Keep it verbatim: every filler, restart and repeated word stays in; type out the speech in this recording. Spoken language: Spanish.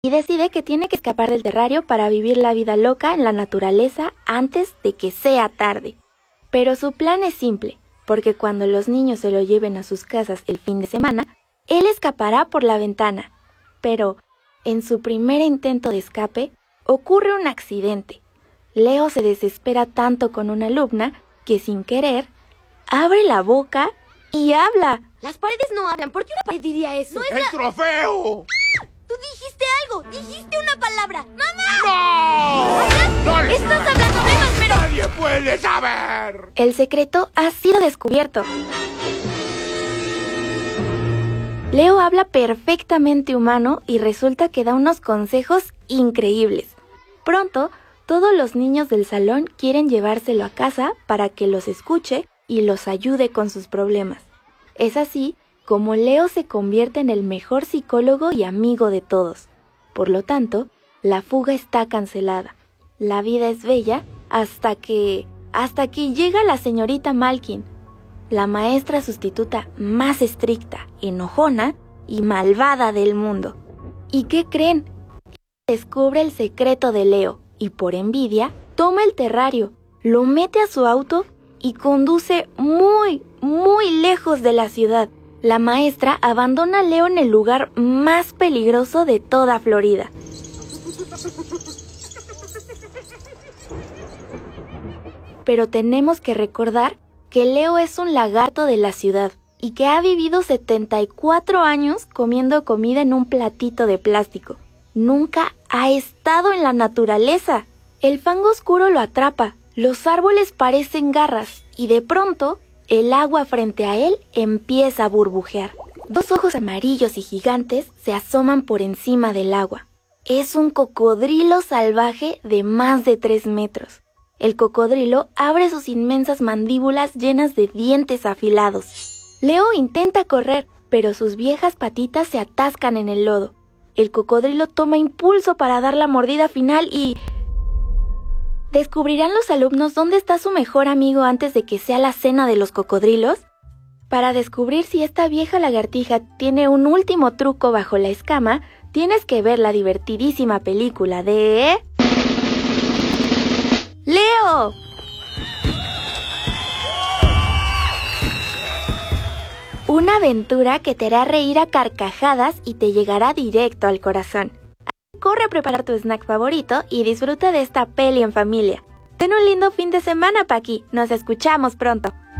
y decide que tiene que escapar del terrario para vivir la vida loca en la naturaleza antes de que sea tarde. Pero su plan es simple, porque cuando los niños se lo lleven a sus casas el fin de semana, él escapará por la ventana. Pero, en su primer intento de escape, ocurre un accidente. Leo se desespera tanto con una alumna que sin querer, abre la boca y habla. Las paredes no hablan. ¿Por qué una pared diría eso? ¡No es ¡El la... trofeo! ¡Tú dijiste algo! ¡Dijiste una palabra! ¡Mamá! ¡No! ¿Qué? ¡Estás hablando de más, pero... ¡Nadie puede saber! El secreto ha sido descubierto. Leo habla perfectamente humano y resulta que da unos consejos increíbles. Pronto, todos los niños del salón quieren llevárselo a casa para que los escuche y los ayude con sus problemas. Es así como Leo se convierte en el mejor psicólogo y amigo de todos. Por lo tanto, la fuga está cancelada. La vida es bella hasta que... hasta que llega la señorita Malkin, la maestra sustituta más estricta, enojona y malvada del mundo. ¿Y qué creen? Descubre el secreto de Leo y por envidia toma el terrario, lo mete a su auto y conduce muy, muy lejos de la ciudad. La maestra abandona a Leo en el lugar más peligroso de toda Florida. Pero tenemos que recordar que Leo es un lagarto de la ciudad y que ha vivido setenta y cuatro años comiendo comida en un platito de plástico. Nunca ha estado en la naturaleza. El fango oscuro lo atrapa, los árboles parecen garras y de pronto el agua frente a él empieza a burbujear. Dos ojos amarillos y gigantes se asoman por encima del agua. Es un cocodrilo salvaje de más de tres metros. El cocodrilo abre sus inmensas mandíbulas llenas de dientes afilados. Leo intenta correr, pero sus viejas patitas se atascan en el lodo. El cocodrilo toma impulso para dar la mordida final y... ¿descubrirán los alumnos dónde está su mejor amigo antes de que sea la cena de los cocodrilos? Para descubrir si esta vieja lagartija tiene un último truco bajo la escama, tienes que ver la divertidísima película de... ¡Leo! Una aventura que te hará reír a carcajadas y te llegará directo al corazón. Corre a preparar tu snack favorito y disfruta de esta peli en familia. Ten un lindo fin de semana, Paqui. Nos escuchamos pronto.